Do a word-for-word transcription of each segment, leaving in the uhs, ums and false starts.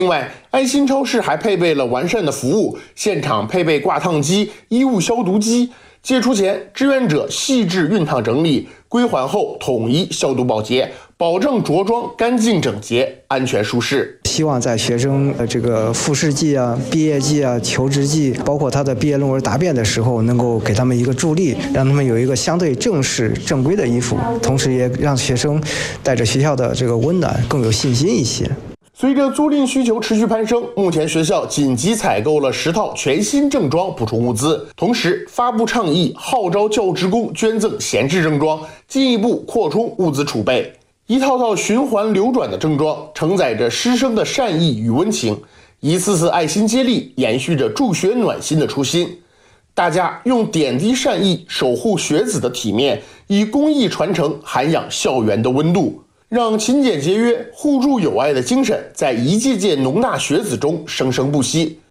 另外，爱心超市还配备了完善的服务，现场配备挂烫机、衣物消毒机。借出前，志愿者细致熨烫整理，归还后统一消毒保洁，保证着装干净整洁、安全舒适。 希望在学生呃这个复试季啊、毕业季啊、求职季，包括他的毕业论文答辩的时候，能够给他们一个助力，让他们有一个相对正式、正规的衣服，同时也让学生带着学校的这个温暖更有信心一些。 随着租赁需求持续攀升，目前学校紧急采购了十套全新正装补充物资，同时发布倡议，号召教职工捐赠闲置正装，进一步扩充物资储备。一套套循环流转的正装，承载着师生的善意与温情，一次次爱心接力，延续着助学暖心的初心。大家用点滴善意守护学子的体面，以公益传承涵养校园的温度。让勤俭节约、互助友爱的精神在一届届农大学子中生生不息。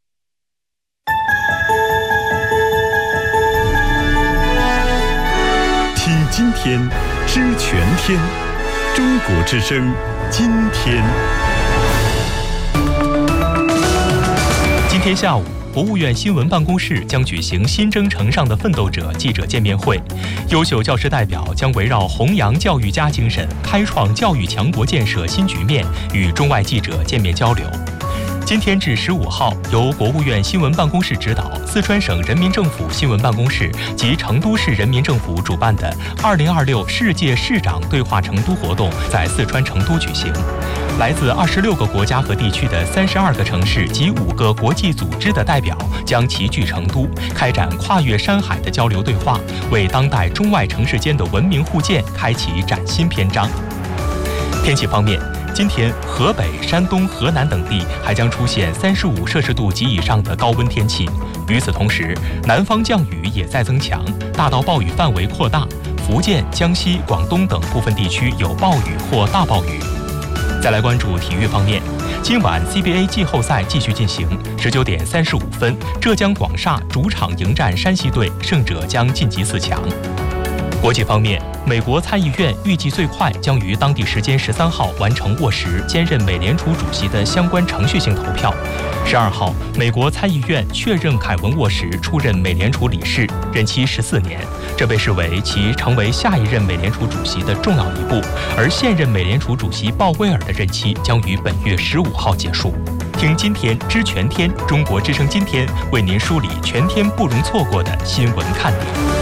听今天，知全天，中国之声，今天。 今天下午，国务院新闻办公室将举行新征程上的奋斗者记者见面会，优秀教师代表将围绕弘扬教育家精神，开创教育强国建设新局面，与中外记者见面交流。今天至十五号，由国务院新闻办公室指导，四川省人民政府新闻办公室及成都市人民政府主办的二零二六世界市长对话成都活动在四川成都举行。来自二十六个国家和地区的三十二个城市及五个国际组织的代表将齐聚成都，开展跨越山海的交流对话，为当代中外城市间的文明互鉴开启崭新篇章。天气方面，今天河北、山东、河南等地还将出现三十五摄氏度及以上的高温天气。与此同时，南方降雨也在增强，大到暴雨范围扩大，福建、江西、广东等部分地区有暴雨或大暴雨。再来关注体育方面，今晚 C B A 季后赛继续进行，十九点三十五分，浙江广厦主场迎战山西队，胜者将晋级四强。国际方面，美国参议院预计最快将于当地时间十三号完成沃什兼任美联储主席的相关程序性投票。十二号，美国参议院确认凯文·沃什出任美联储理事，任期十四年，这被视为其成为下一任美联储主席的重要一步。而现任美联储主席鲍威尔的任期将于本月十五号结束。听今天知全天，中国之声今天为您梳理全天不容错过的新闻看点。